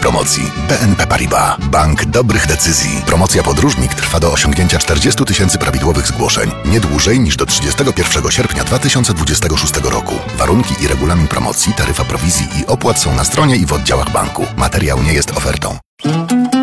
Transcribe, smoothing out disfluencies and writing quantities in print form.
promocji. BNP Paribas. Bank dobrych decyzji. Promocja podróżnik trwa do osiągnięcia 40 000 prawidłowych zgłoszeń. Nie dłużej niż do 31 sierpnia 2026 roku. Warunki i regulamin promocji, taryfa prowizji i opłat są na stronie i w oddziałach banku. Materiał nie jest ofertą.